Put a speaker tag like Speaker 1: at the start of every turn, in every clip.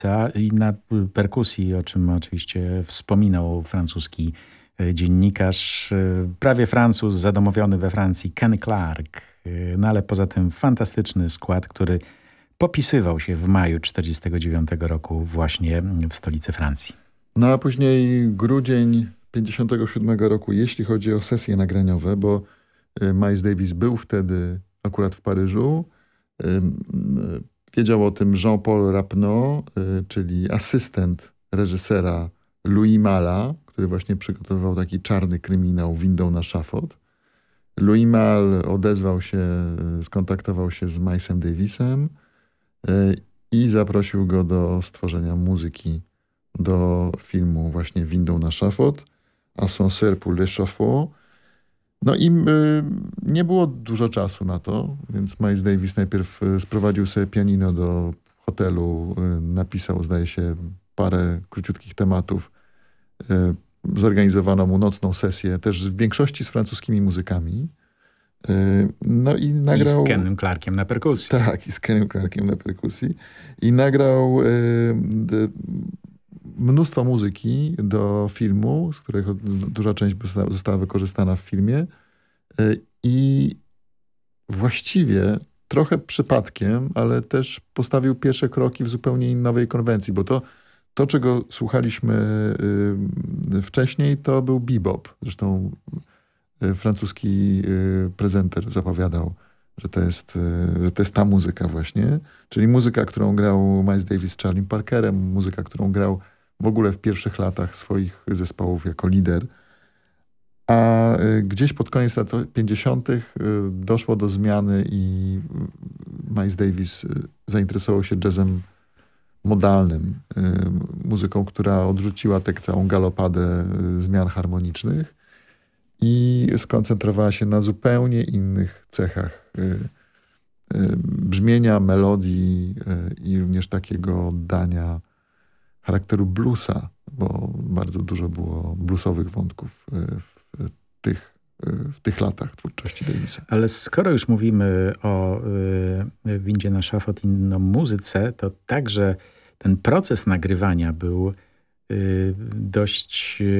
Speaker 1: i na perkusji, o czym oczywiście wspominał francuski dziennikarz, prawie Francuz, zadomowiony we Francji, Ken Clark. No ale poza tym fantastyczny skład, który popisywał się w maju 1949 roku właśnie w stolicy Francji.
Speaker 2: No a później grudzień 1957 roku, jeśli chodzi o sesje nagraniowe, bo Miles Davis był wtedy akurat w Paryżu. Wiedział o tym Jean-Paul Rapneau, czyli asystent reżysera Louis Malla, który właśnie przygotowywał taki czarny kryminał Windą na szafot. Louis Malle odezwał się, skontaktował się z Milesem Davisem i zaprosił go do stworzenia muzyki do filmu właśnie Windą na szafot, Ascenseur pour l'échafaud. No i nie było dużo czasu na to, więc Miles Davis najpierw sprowadził sobie pianino do hotelu, napisał, zdaje się, parę króciutkich tematów. Zorganizowano mu nocną sesję, też w większości z francuskimi muzykami. No i nagrał...
Speaker 1: I z Kenem Clarkiem na perkusji.
Speaker 2: Tak, i z Kenem Clarkiem na perkusji. I nagrał mnóstwo muzyki do filmu, z których duża część została wykorzystana w filmie. I właściwie trochę przypadkiem, ale też postawił pierwsze kroki w zupełnie nowej konwencji, bo to, czego słuchaliśmy wcześniej, to był bebop. Zresztą francuski prezenter zapowiadał, że to jest ta muzyka właśnie. Czyli muzyka, którą grał Miles Davis z Charlie Parkerem, muzyka, którą grał w ogóle w pierwszych latach swoich zespołów jako lider. A gdzieś pod koniec lat 50. doszło do zmiany i Miles Davis zainteresował się jazzem modalnym, muzyką, która odrzuciła tę całą galopadę zmian harmonicznych i skoncentrowała się na zupełnie innych cechach brzmienia, melodii i również takiego oddania charakteru bluesa, bo bardzo dużo było bluesowych wątków w tych latach twórczości Davisa.
Speaker 1: Ale skoro już mówimy o Windzie na szafot i o muzyce, to także ten proces nagrywania był dość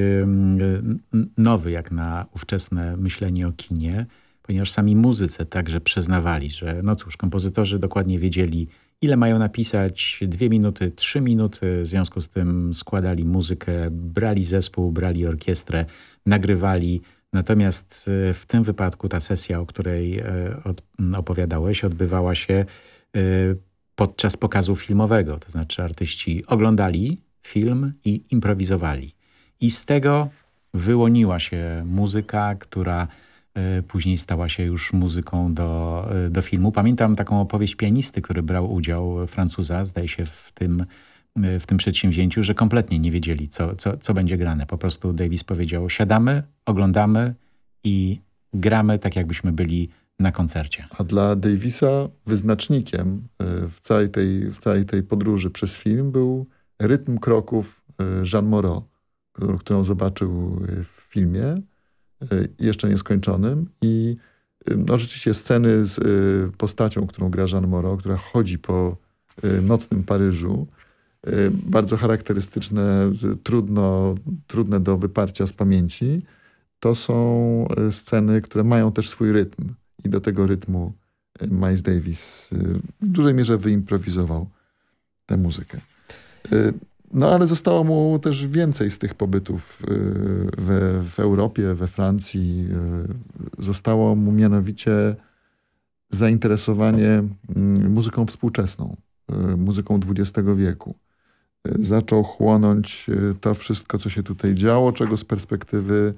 Speaker 1: nowy jak na ówczesne myślenie o kinie, ponieważ sami muzycy także przyznawali, że no cóż, kompozytorzy dokładnie wiedzieli, ile mają napisać, 2 minuty, 3 minuty, w związku z tym składali muzykę, brali zespół, brali orkiestrę, nagrywali. Natomiast w tym wypadku ta sesja, o której opowiadałeś, odbywała się podczas pokazu filmowego. To znaczy artyści oglądali film i improwizowali. I z tego wyłoniła się muzyka, która później stała się już muzyką do filmu. Pamiętam taką opowieść pianisty, który brał udział, Francuza, zdaje się w tym przedsięwzięciu, że kompletnie nie wiedzieli, co będzie grane. Po prostu Davis powiedział, siadamy, oglądamy i gramy tak, jakbyśmy byli na koncercie.
Speaker 2: A dla Davisa wyznacznikiem w całej tej podróży przez film był rytm kroków Jeanne Moreau, którą zobaczył w filmie, jeszcze nieskończonym. I no, rzeczywiście sceny z postacią, którą gra Jeanne Moreau, która chodzi po nocnym Paryżu, bardzo charakterystyczne, trudne do wyparcia z pamięci. To są sceny, które mają też swój rytm. I do tego rytmu Miles Davis w dużej mierze wyimprowizował tę muzykę. No ale zostało mu też więcej z tych pobytów w Europie, we Francji. Zostało mu mianowicie zainteresowanie muzyką współczesną, muzyką XX wieku. Zaczął chłonąć to wszystko, co się tutaj działo, czego z perspektywy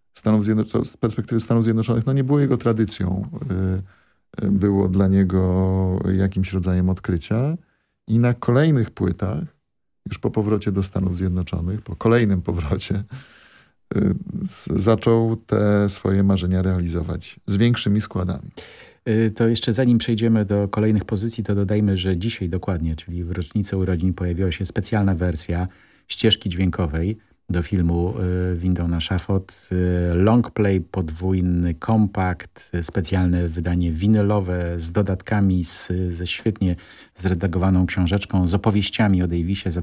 Speaker 2: Stanów Zjednoczonych no nie było jego tradycją. Było dla niego jakimś rodzajem odkrycia. I na kolejnych płytach, już po powrocie do Stanów Zjednoczonych, po kolejnym powrocie, zaczął te swoje marzenia realizować z większymi składami.
Speaker 1: To jeszcze zanim przejdziemy do kolejnych pozycji, to dodajmy, że dzisiaj dokładnie, czyli w rocznicę urodzin, pojawiła się specjalna wersja ścieżki dźwiękowej do filmu Windą na szafot. Longplay, podwójny kompakt, specjalne wydanie winylowe z dodatkami, ze świetnie zredagowaną książeczką, z opowieściami o Davisie.